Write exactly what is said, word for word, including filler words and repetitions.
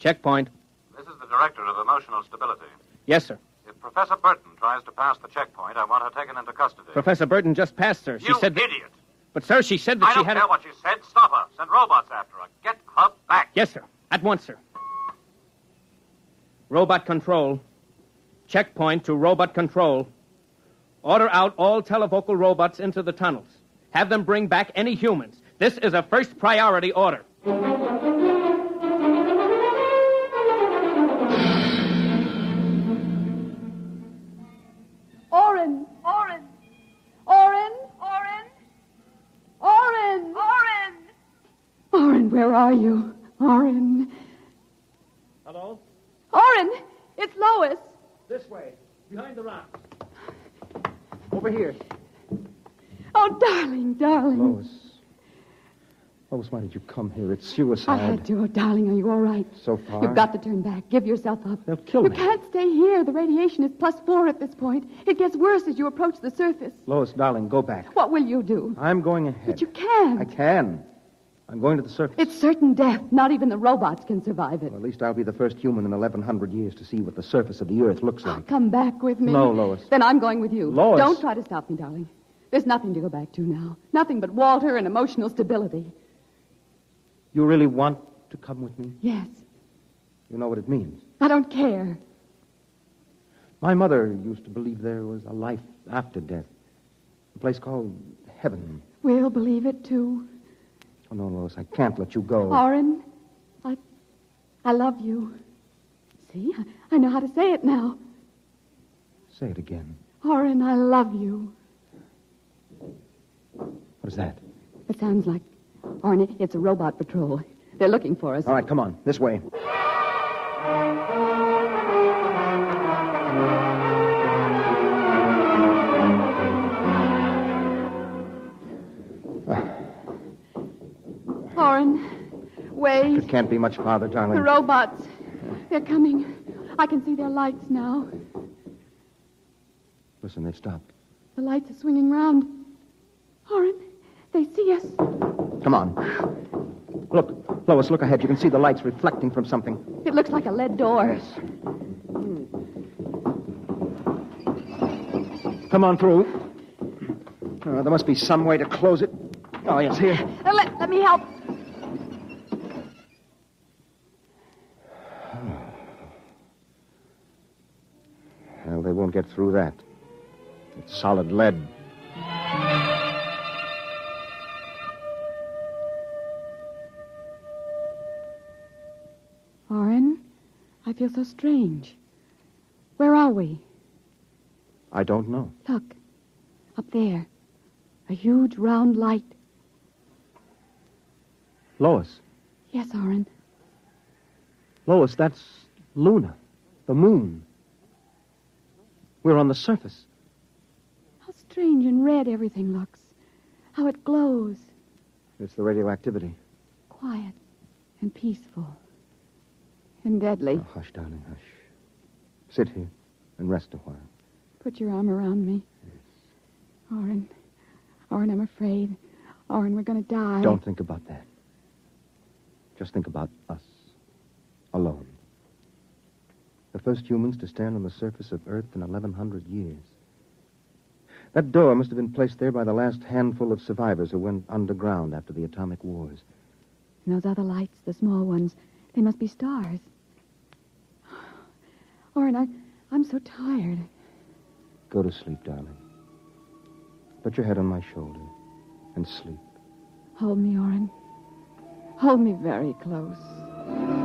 Checkpoint. This is the director of emotional stability. Yes, sir. If Professor Burton tries to pass the checkpoint, I want her taken into custody. Professor Burton just passed, sir. She you said that... idiot! But, sir, she said that I she don't had... care a... what she said. Stop her. Send robots after her. Get her back. Yes, sir. At once, sir. Robot control. Checkpoint to robot control. Order out all televocal robots into the tunnels. Have them bring back any humans. This is a first priority order. Oren! Oren! Oren! Oren! Oren! Oren! Oren, where are you? Oren. Hello? Oren! It's Lois. This way. Behind the rock. Over here. Oh, darling, darling. Lois. Lois, why did you come here? It's suicide. I had to. Oh, darling, are you all right? So far. You've got to turn back. Give yourself up. They'll kill you me. You can't stay here. The radiation is plus four at this point. It gets worse as you approach the surface. Lois, darling, go back. What will you do? I'm going ahead. But you can't. I can. I'm going to the surface. It's certain death. Not even the robots can survive it. Well, at least I'll be the first human in eleven hundred years to see what the surface of the Earth looks like. Oh, come back with me. No, Lois. Then I'm going with you. Lois. Don't try to stop me, darling. There's nothing to go back to now. Nothing but Walter and emotional stability. You really want to come with me? Yes. You know what it means. I don't care. My mother used to believe there was a life after death. A place called heaven. We'll believe it, too. Oh, no, Lois, I can't let you go. Oren, I... I love you. See, I, I know how to say it now. Say it again. Oren, I love you. What is that? It sounds like... Oren, it's a robot patrol. They're looking for us. All right, come on. This way. Oren, wait. It can't be much farther, darling. The robots. They're coming. I can see their lights now. Listen, they've stopped. The lights are swinging round. Oren, they see us. Come on. Look, Lois, look ahead. You can see the lights reflecting from something. It looks like a lead door. Yes. Come on through. Uh, there must be some way to close it. Oh, yes, here. Uh, let, let me help. Well, they won't get through that. It's solid lead. Oren, I feel so strange. Where are we? I don't know. Look, up there. A huge round light. Lois. Yes, Oren. Lois, that's Luna, the moon. We're on the surface. How strange and red everything looks. How it glows. It's the radioactivity. Quiet and peaceful. And deadly. Oh, hush, darling, hush. Sit here and rest a while. Put your arm around me. Yes. Oren. Oren, I'm afraid. Oren, we're going to die. Don't think about that. Just think about us. Alone. The first humans to stand on the surface of Earth in eleven hundred years. That door must have been placed there by the last handful of survivors who went underground after the atomic wars. And those other lights, the small ones, they must be stars. Oren, I, I'm so tired. Go to sleep, darling. Put your head on my shoulder and sleep. Hold me, Oren. Hold me very close.